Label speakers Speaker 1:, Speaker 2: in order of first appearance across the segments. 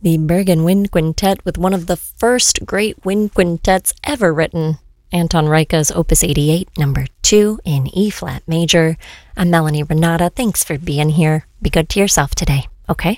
Speaker 1: The Bergen Wind Quintet with one of the first great wind quintets ever written, Anton Reicha's Opus 88, number 2 in E-flat major. I'm Melanie Renata. Thanks for being here. Be good to yourself today, okay?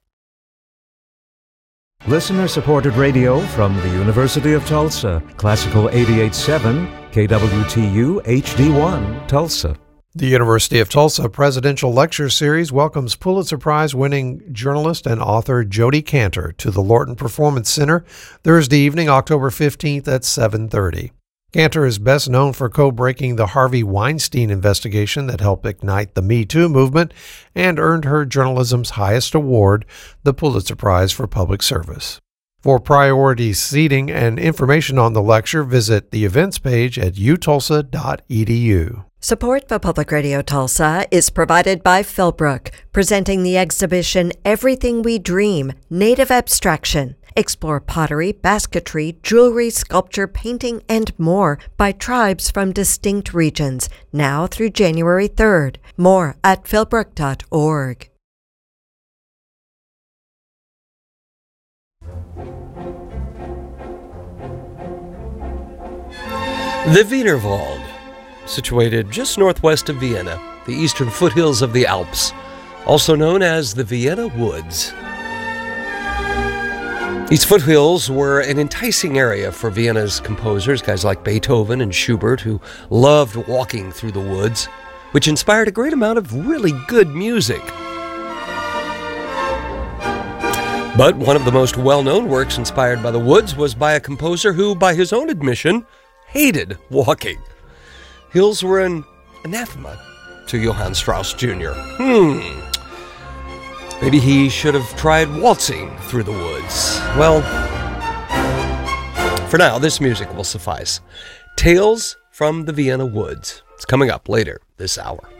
Speaker 2: Listener-supported radio from the University of Tulsa. Classical 88.7, KWTU HD1, Tulsa.
Speaker 3: The University of Tulsa Presidential Lecture Series welcomes Pulitzer Prize-winning journalist and author Jodi Kantor to the Lorton Performance Center Thursday evening, October 15th at 7:30. Kantor is best known for co-breaking the Harvey Weinstein investigation that helped ignite the Me Too movement and earned her journalism's highest award, the Pulitzer Prize for Public Service. For priority seating and information on the lecture, visit the events page at utulsa.edu.
Speaker 4: Support for Public Radio Tulsa is provided by Philbrook, presenting the exhibition Everything We Dream, Native Abstraction. Explore pottery, basketry, jewelry, sculpture, painting, and more by tribes from distinct regions, now through January 3rd. More at philbrook.org.
Speaker 5: The Wienerwald, situated just northwest of Vienna, the eastern foothills of the Alps, also known as the Vienna Woods. These foothills were an enticing area for Vienna's composers, guys like Beethoven and Schubert, who loved walking through the woods, which inspired a great amount of really good music. But one of the most well-known works inspired by the woods was by a composer who, by his own admission, hated walking. Hills were an anathema to Johann Strauss Jr. Maybe he should have tried waltzing through the woods. Well, for now, this music will suffice. Tales from the Vienna Woods. It's coming up later this hour.